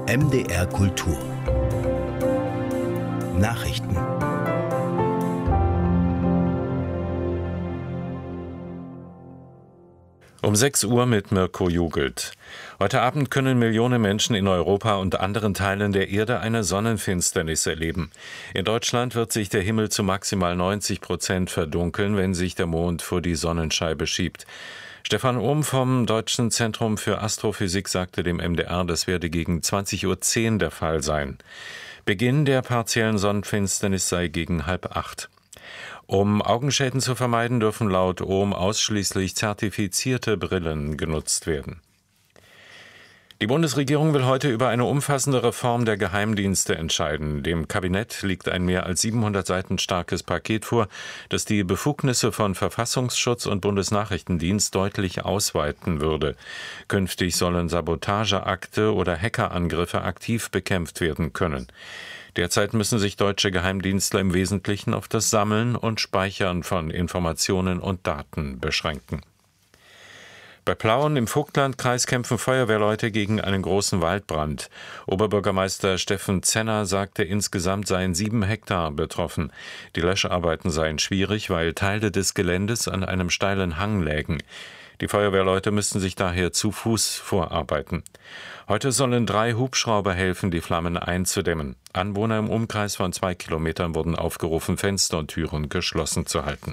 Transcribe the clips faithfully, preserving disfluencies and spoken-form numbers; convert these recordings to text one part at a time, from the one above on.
M D R Kultur Nachrichten. Um sechs Uhr mit Mirko Jugelt. Heute Abend können Millionen Menschen in Europa und anderen Teilen der Erde eine Sonnenfinsternis erleben. In Deutschland wird sich der Himmel zu maximal neunzig Prozent verdunkeln, wenn sich der Mond vor die Sonnenscheibe schiebt. Stefan Ohm vom Deutschen Zentrum für Astrophysik sagte dem M D R, das werde gegen zwanzig Uhr zehn der Fall sein. Beginn der partiellen Sonnenfinsternis sei gegen halb acht. Um Augenschäden zu vermeiden, dürfen laut Ohm ausschließlich zertifizierte Brillen genutzt werden. Die Bundesregierung will heute über eine umfassende Reform der Geheimdienste entscheiden. Dem Kabinett liegt ein mehr als siebenhundert Seiten starkes Paket vor, das die Befugnisse von Verfassungsschutz und Bundesnachrichtendienst deutlich ausweiten würde. Künftig sollen Sabotageakte oder Hackerangriffe aktiv bekämpft werden können. Derzeit müssen sich deutsche Geheimdienstler im Wesentlichen auf das Sammeln und Speichern von Informationen und Daten beschränken. Bei Plauen im Vogtlandkreis kämpfen Feuerwehrleute gegen einen großen Waldbrand. Oberbürgermeister Steffen Zenner sagte, insgesamt seien sieben Hektar betroffen. Die Löscharbeiten seien schwierig, weil Teile des Geländes an einem steilen Hang lägen. Die Feuerwehrleute müssten sich daher zu Fuß vorarbeiten. Heute sollen drei Hubschrauber helfen, die Flammen einzudämmen. Anwohner im Umkreis von zwei Kilometern wurden aufgerufen, Fenster und Türen geschlossen zu halten.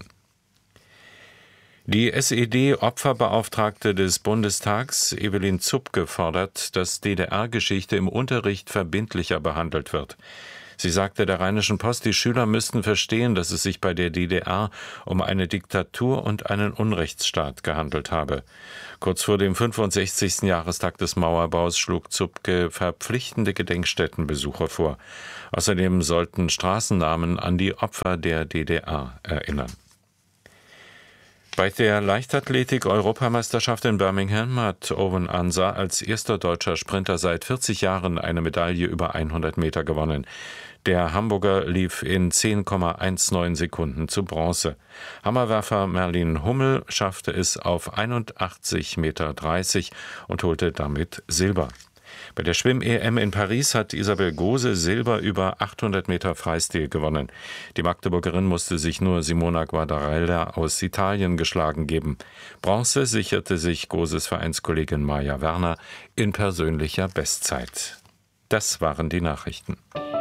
Die S E D-Opferbeauftragte des Bundestags, Evelyn Zupke, fordert, dass D D R-Geschichte im Unterricht verbindlicher behandelt wird. Sie sagte der Rheinischen Post, die Schüler müssten verstehen, dass es sich bei der D D R um eine Diktatur und einen Unrechtsstaat gehandelt habe. Kurz vor dem fünfundsechzigsten Jahrestag des Mauerbaus schlug Zupke verpflichtende Gedenkstättenbesuche vor. Außerdem sollten Straßennamen an die Opfer der D D R erinnern. Bei der Leichtathletik-Europameisterschaft in Birmingham hat Owen Ansah als erster deutscher Sprinter seit vierzig Jahren eine Medaille über hundert Meter gewonnen. Der Hamburger lief in zehn Komma neunzehn Sekunden zu Bronze. Hammerwerfer Merlin Hummel schaffte es auf einundachtzig Komma dreißig Meter und holte damit Silber. Bei der Schwimm-E M in Paris hat Isabel Gose Silber über achthundert Meter Freistil gewonnen. Die Magdeburgerin musste sich nur Simona Guardarella aus Italien geschlagen geben. Bronze sicherte sich Goses Vereinskollegin Maja Werner in persönlicher Bestzeit. Das waren die Nachrichten.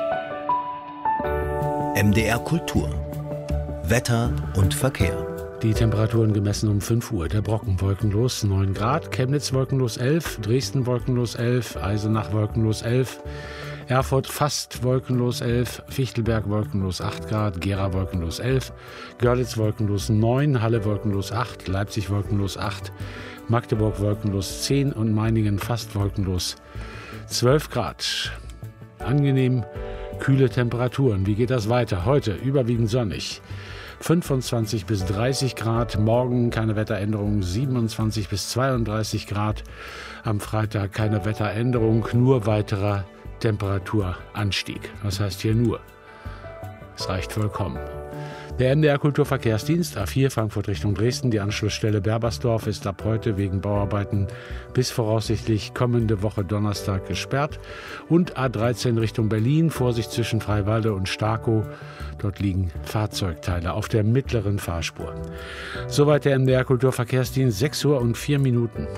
M D R Kultur Wetter und Verkehr. Die Temperaturen gemessen um fünf Uhr. Der Brocken wolkenlos neun Grad, Chemnitz wolkenlos elf, Dresden wolkenlos elf, Eisenach wolkenlos elf, Erfurt fast wolkenlos elf, Fichtelberg wolkenlos acht Grad, Gera wolkenlos elf, Görlitz wolkenlos neun, Halle wolkenlos acht, Leipzig wolkenlos acht, Magdeburg wolkenlos zehn und Meiningen fast wolkenlos zwölf Grad. Angenehm kühle Temperaturen. Wie geht das weiter? Heute überwiegend sonnig. fünfundzwanzig bis dreißig Grad, morgen keine Wetteränderung, siebenundzwanzig bis zweiunddreißig Grad, am Freitag keine Wetteränderung, nur weiterer Temperaturanstieg. Was heißt hier nur? Es reicht vollkommen. Der M D R Kulturverkehrsdienst A vier Frankfurt Richtung Dresden, die Anschlussstelle Berbersdorf ist ab heute wegen Bauarbeiten bis voraussichtlich kommende Woche Donnerstag gesperrt. Und A dreizehn Richtung Berlin, Vorsicht zwischen Freiwalde und Starkow. Dort liegen Fahrzeugteile auf der mittleren Fahrspur. Soweit der M D R Kulturverkehrsdienst, sechs Uhr und vier Minuten.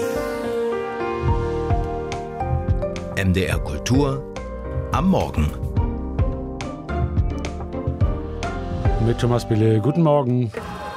M D R Kultur am Morgen. Mit Thomas Bille, guten Morgen.